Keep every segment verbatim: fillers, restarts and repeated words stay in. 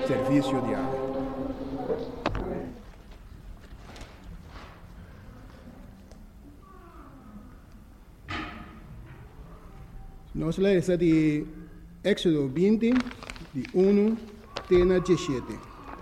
serviço diário. Nós lemos de Éxodo vinte, de um até dezessete.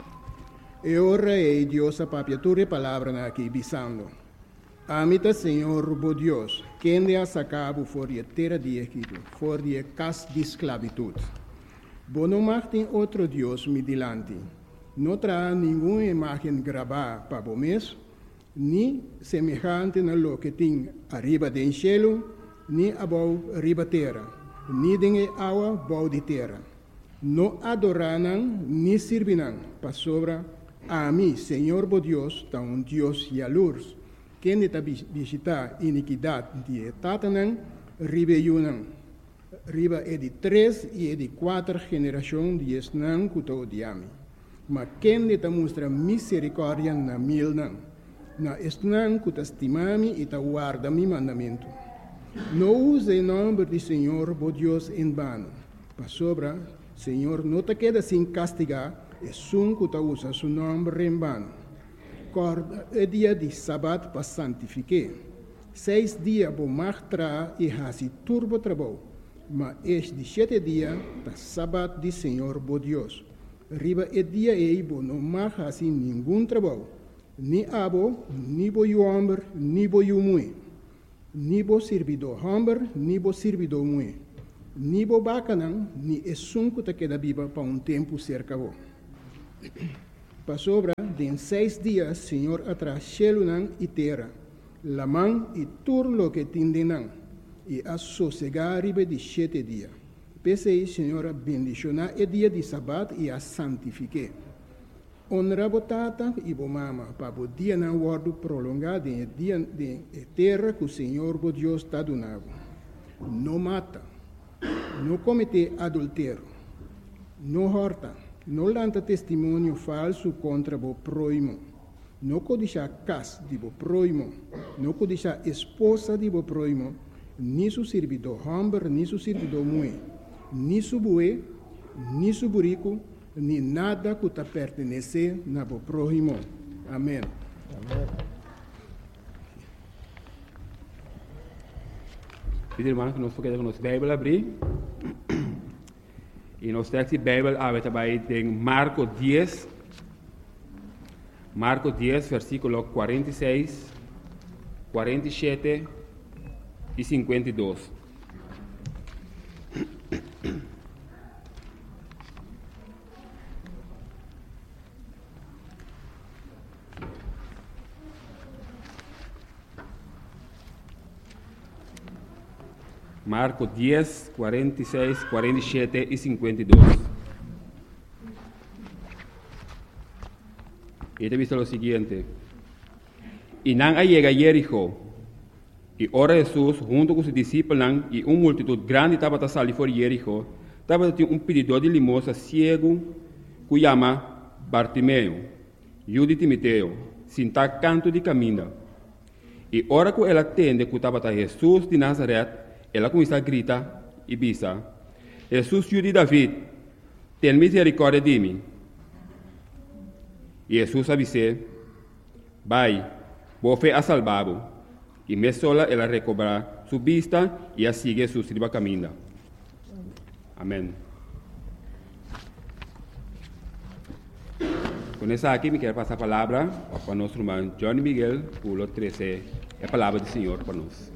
E ora é Deus a papiatura palavra aqui, bisando. Amita Senhor, bo Deus, quem te ha sacado fora de terra de Egito, fora de casa de esclavitud. Bo não martem outro Deus me dilante. Não terá nenhuma imagem gravada para o mês, nem semejante na lo que tem arriba do cielo, nem abaixo arriba terra, nem de água abaixo de terra. Não adorarão, nem servirão, para sobra a mim, Senhor bo Deus, tá um Deus jalurs, quem está visitar iniquidade de Tatanã, riba Yunã. Riba é de três e é de quatro gerações de Esnã que está odiando. Mas quem está mostra misericórdia na mil não. Na Esnã que está estimando e está guarda meu mandamento. Não use o nome do Senhor, bo Deus, em vano. Para sobra, Senhor, não te queda sem castigar, é um que usa seu nome em vano. Corda é dia de sábado para santificar. Seis dias vou martrar e hasi turbo trabalho. Mas este sete dias, da sábado de Senhor, bo Deus. Riba é dia e bo não mar hasi nenhum trabalho. Ni abo, ni bo homem, ni bo mulher. Ni bo servidor homem, ni bo servidor mulher. Ni bo bacanão, ni é sunco que queda viva para um tempo cerca bo. Para sobra, de seis dias, Senhor, atrás céu e terra, la mão e tudo lo que tindenam, e a sossegar riba de sete dias. Pensei, Senhor, bendicionar o dia de sábado e a santifique. Honra a tata e a mama, para o dia não guardo prolongado em dia de terra que o Senhor, o Deus, está donando. Não mata, não comete adultério, não horta, não lanta testemunho falso contra o próximo, não codicia casa de o próximo, não codicia esposa de o próximo, nem seu servidor homem, nem seu servidor mulher, nem seu bué, nem seu burico, nem nada que te pertenece na o próximo. Amém. Amém. Pedi, irmão, que nós podemos nossa Bíblia abrir. E nós temos a Bíblia aberta em Marcos dez. Marcos dez, versículo quarenta e seis, quarenta e sete e cinquenta e dois. Marcos dez, quarenta e seis, quarenta e sete e cinquenta e dois. E te visto o seguinte. E não llega a Jericó. E ora Jesus, junto com os discípulos, e uma multitud grande estava a sair fora de Jericó, estava a um pedidor de limosna cego, que chama Bartimeu, filho de Timoteo, senta canto de caminho. E ora que ela atende que estava a Jesus de Nazaré, ela começa a gritar e bisa: Jesus, filho de David, tem misericórdia de mim. E Jesus avisou: vai, vou a salvá-lo. E me sola ela recobra sua vista e a sigue su sirva caminho. Amém. Com essa aqui, me quero passar a palavra para o nosso irmão Johnny Miguel, pulo treze, a palavra do Senhor para nós.